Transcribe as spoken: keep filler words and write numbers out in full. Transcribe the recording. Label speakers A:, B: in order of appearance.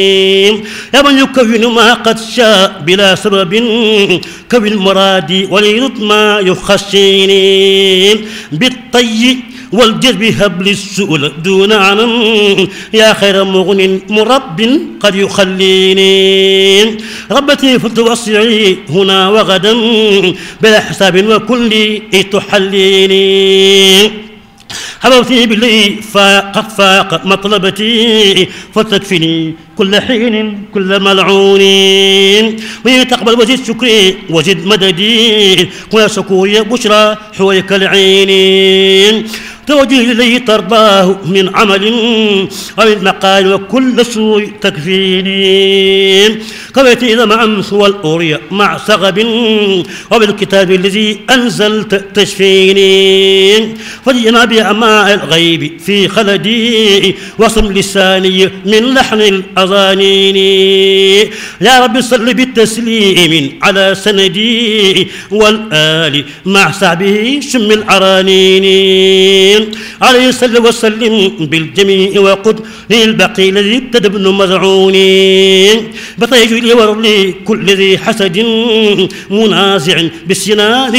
A: يا من يكون ما قد شاء بلا سبب كون المراد ولينط ما يخشيني بالطي والجذب هب للسؤل دون عنم يا خير مغن مرب قد يخليني ربتي فتوسعي هنا وغدا بلا حساب وكل تحليني حبوتي باللي فاق فاق مطلبتي فتكفني كل حين كل ملعون من تقبل وزد شكري وزد مددي كل شكوي بشرى حويك العين توجه إليه ترضاه من عمل أو المقال وكل سوء تكفيني كويت إذا مع أمس والأوريا مع سغب وبالكتاب الذي أنزلت تشفيني فجئنا بأماء الغيب في خلدي وصم لساني من لحن الأذانين يا رب صل بالتسليم على سندي والآل مع سعبه شم العرانين عليه صلى وسلم بالجميع وقد للبقي الذي ابتدى مزعوني بطيج لي ورلي كل ذي حسد منازع بالسنان